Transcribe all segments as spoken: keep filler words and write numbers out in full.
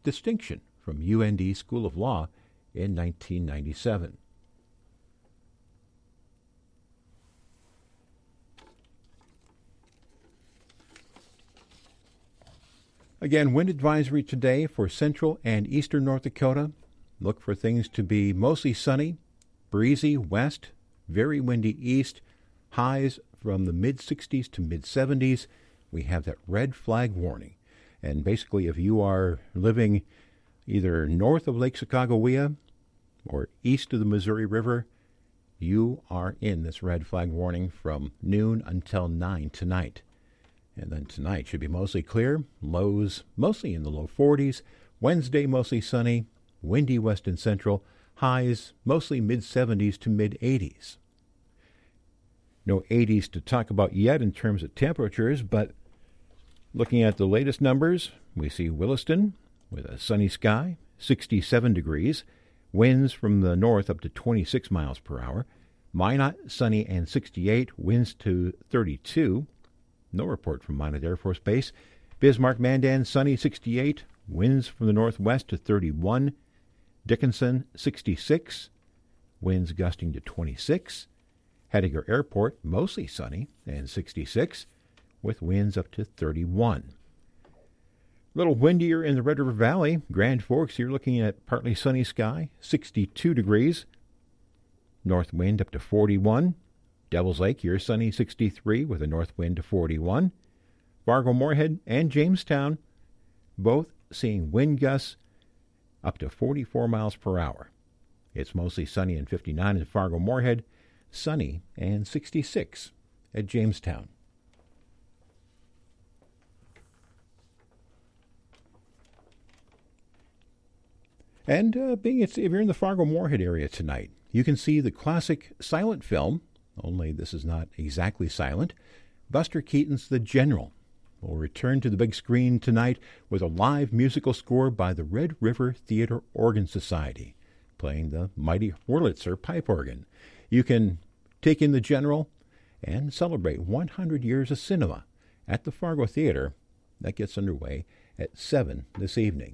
distinction from U N D School of Law in nineteen ninety-seven. Again, wind advisory today for central and eastern North Dakota. Look for things to be mostly sunny, breezy west, very windy east, highs from the mid sixties to mid seventies. We have that red flag warning. And basically, if you are living either north of Lake Sacagawea or east of the Missouri River, you are in this red flag warning from noon until nine tonight. And then tonight should be mostly clear, lows mostly in the low forties, Wednesday mostly sunny, windy west and central, highs mostly mid seventies to mid eighties. No eighties to talk about yet in terms of temperatures, but looking at the latest numbers, we see Williston with a sunny sky, sixty-seven degrees, winds from the north up to twenty-six miles per hour. Minot, sunny and sixty-eight, winds to thirty-two. No report from Minot Air Force Base. Bismarck, Mandan, sunny, sixty-eight, winds from the northwest to thirty-one. Dickinson, sixty-six, winds gusting to twenty-six. Heidegger Airport, mostly sunny and sixty-six, with winds up to thirty-one. A little windier in the Red River Valley. Grand Forks, you're looking at partly sunny sky, sixty-two degrees. North wind up to forty-one. Devil's Lake, you're sunny, sixty-three, with a north wind to forty-one. Fargo-Moorhead and Jamestown, both seeing wind gusts up to forty-four miles per hour. It's mostly sunny and fifty-nine in Fargo-Moorhead, sunny and sixty-six at Jamestown. And uh, being it's, if you're in the Fargo-Moorhead area tonight, you can see the classic silent film, only this is not exactly silent, Buster Keaton's The General will return to the big screen tonight with a live musical score by the Red River Theater Organ Society, playing the mighty Wurlitzer pipe organ. You can take in The General and celebrate one hundred years of cinema at the Fargo Theater. That gets underway at seven this evening.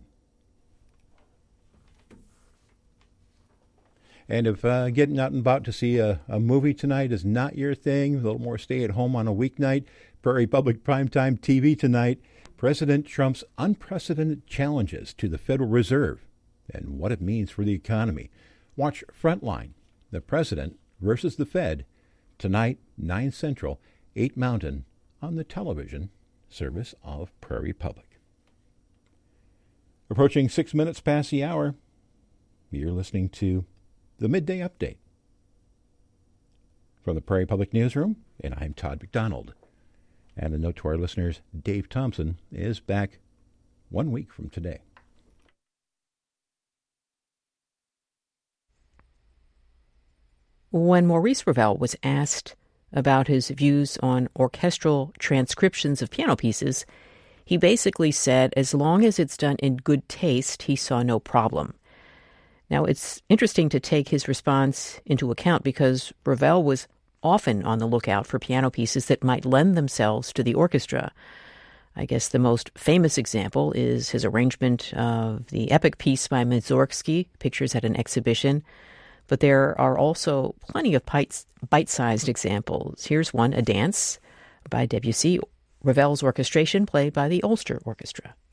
And if uh, getting out and about to see a, a movie tonight is not your thing, a little more stay at home on a weeknight, Prairie Public Primetime T V tonight, President Trump's unprecedented challenges to the Federal Reserve and what it means for the economy. Watch Frontline, the President versus the Fed, tonight, nine Central, eight Mountain, on the television service of Prairie Public. Approaching six minutes past the hour, you're listening to the Midday Update from the Prairie Public Newsroom, and I'm Todd McDonald. And a note to our listeners, Dave Thompson is back one week from today. When Maurice Ravel was asked about his views on orchestral transcriptions of piano pieces, he basically said as long as it's done in good taste, he saw no problem. Now, it's interesting to take his response into account because Ravel was often on the lookout for piano pieces that might lend themselves to the orchestra. I guess the most famous example is his arrangement of the epic piece by Mussorgsky, Pictures at an Exhibition. But there are also plenty of bite-sized examples. Here's one, A Dance by Debussy, Ravel's orchestration played by the Ulster Orchestra.